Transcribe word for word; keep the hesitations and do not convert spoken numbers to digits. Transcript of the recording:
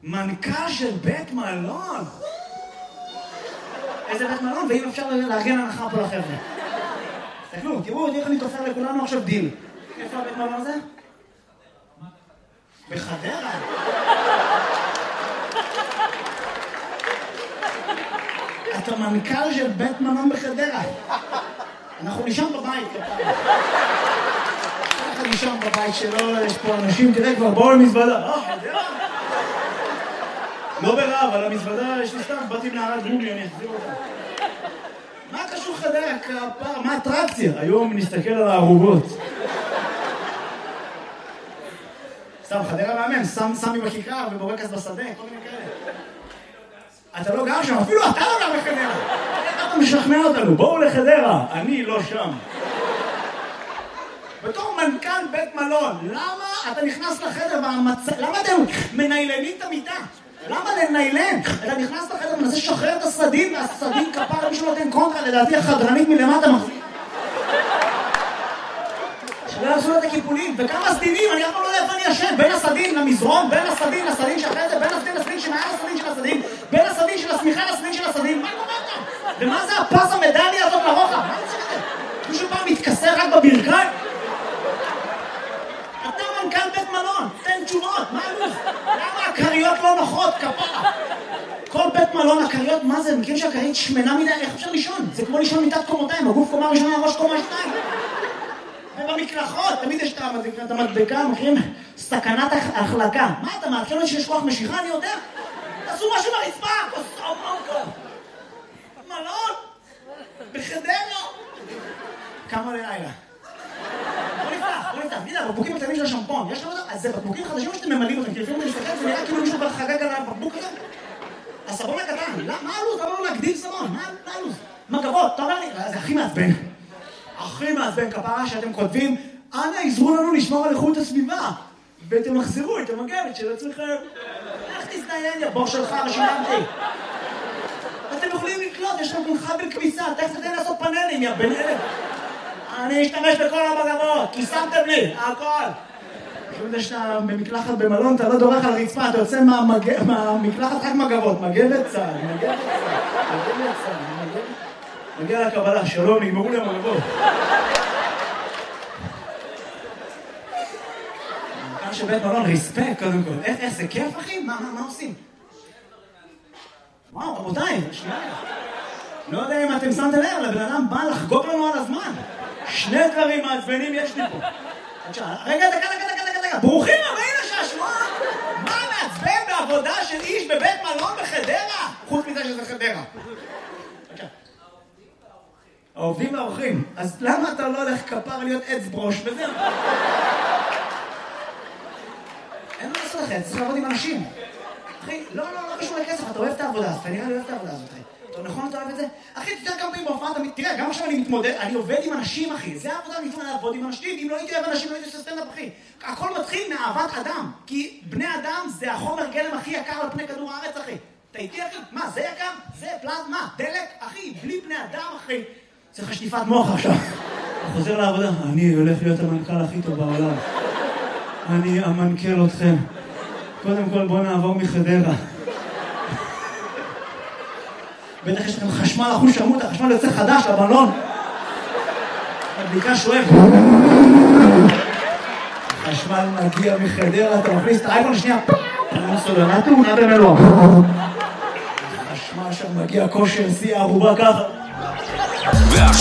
מנכ"ל של בית מלון. איזה בית מלון, ואם אפשר לארגן הנחה פה לחבר'ה. תסתכלו, תראו, איך אני תופר לכולנו עכשיו דיל. איפה הבית מלון הזה? בחדרה. אתה מנכ"ל של בית מלון בחדרה. אנחנו נשאר בבית. אנחנו נשאר בבית שלו, יש פה אנשים, תראה כבר, בואו למזוודה. אה, חדרה? לא ברע, אבל המזוודה, יש לי סתם, באתי מנערת גומי, אני אחזיר אותה. מה קשור חדרה? כפר, מה אטרקציה? היום נסתכל על הערובות. סתם, חדרה מאמן, שם סמי בכיכר ובורקס בשדה, כל מיני כאלה. אתה לא גר שם, אפילו אתה לא גר בחדרה. איך אתה משכנע אותנו? בואו לחדרה, אני לא שם. בתור מנכ"ל בית מלון, למה אתה נכנס לחדר והמצ... למה אתם מניילנים את המיטה? למה לניילן? אתה נכנס לחדר ומנסה לשחרר את הסדין, והסדין כפר מישהו נותן קונטרה, לדעתי החדרנית מלמטה מחזיק. שלא יעשו את הקיפולים, וכמה סדינים, אני אף פעם לא יודע איפה אני ישן, בין הסדין למזרון, בין הסדין לסדין שאחרי זה, בין הסדין לסדין שמעל הסדין של הסדין, בין הסדין של הסמיכה לסדין של הסדין, מה קורה? ומה זה הפס המדליה הזאת לרוחב? מה זה זה? מישהו פעם מתכסר רק בברכיים? אתה מנכ"ל בית מלון, תן תשובות, מה הלו"ז? למה הקריות לא נוחות, כפרה? כל בית מלון, הקריות, מה זה? מכירים שהקרית שמנה מדי, איך אפשר לישון? זה כמו לישון מיטת קומותיים, הגוף קומה ראשונה, הראש קומה שתיים. ובמקלחות, תמיד יש את המדבקה, מכירים? סכנת החלקה. מה אתה מעדכן אותי שיש כוח משיכה, אני יודע? תעשו משהו ברצפה, מלון, בחדרה. כמה ללילה? בוא נפתח, בוא נפתח. תדע, בקבוקים הקטנים של השמפון, יש לנו אותם? אז זה בקבוקים חדשים או שאתם ממלאים אותם? כי לפעמים אני מסתכל, זה נראה כאילו מישהו כבר חגג על הבקבוק הזה. הסבון הקטן, מה הלו"ז? למה לא להגדיל סבון? מה הלו"ז? מגבות, אתה אומר לי, זה הכי מעצבן. הכי מעצבן כפרה שאתם כותבים, אנא עזרו לנו לשמור על איכות הסביבה, ואתם מחזירו את המגבת של עצמכם. איך תזדיין, יא בור שלך ושילמתי? אתם יכולים לקלוט, יש לכם חבל כביסה, תכף תתן לעשות פאנלים, יא בן אלף. אני אשתמש בכל המגבות, כי שמתם לי, הכל. חושבים זה שאתה במקלחת במלון, אתה לא דורך על רצפה, אתה יוצא מהמקלחת רק מגבות, מגבת צהל, מגבת צהל, מגבת צהל, מגבת... מגיע לקבלה, שלום, נגמרו לי המגבות. מנכ"ל של בית מלון, ריספקט קודם כל. איך זה כיף, אחי? מה עושים? וואו, רבותיי, שנייה. לא יודע אם אתם שמתם לב, לבן אדם בא לחגוג לנו על הזמן. שני דברים מעצבנים יש לי פה. רגע, דקה, דקה, דקה, דקה. ברוכים הבאים לשעשוע. מה מעצבן בעבודה של איש בבית מלון בחדרה? חוץ מזה שזה חדרה. העובדים והאורחים. אז למה אתה לא הולך כפר להיות עץ ברוש וזהו? אין מה לעשות לכם, צריך לעבוד עם אנשים. אחי, לא, לא, לא קשור לכסף, אתה אוהב את העבודה, אתה נראה לי אוהב את העבודה הזאת, אחי. אתה נכון, אתה אוהב את זה? אחי, תתאר כמה פעמים בהופעה, תראה, גם עכשיו אני מתמודד, אני עובד עם אנשים, אחי. זה העבודה, אני מתמודד לעבוד עם אנשים. אם לא הייתי אוהב אנשים, לא הייתי עושה סטנדאפ, אחי. הכל מתחיל מאהבת אדם. כי בני אדם זה החומר גלם הכי יקר על פני כדור הארץ, אחי. אתה איתי, אחי? מה, זה יקר? זה פלזמה, דלק, אחי, בלי בני אדם, אחי. צריך שטיפת מוח עכשיו. הוא חוזר לעבודה. אני הולך להיות המנכ"ל הכי טוב בעולם. אני אמנכ"ל אתכם. קודם כל בוא נעבור מחדרה. בטח יש לכם חשמל אחוז שמות, החשמל יוצא חדש לבלון. הבדיקה שואב. החשמל מגיע מחדרה, אתה מכניס את האייפון שנייה. אני סולנה תאונה במלוא. החשמל שם מגיע כושר, שיא הערובה ככה.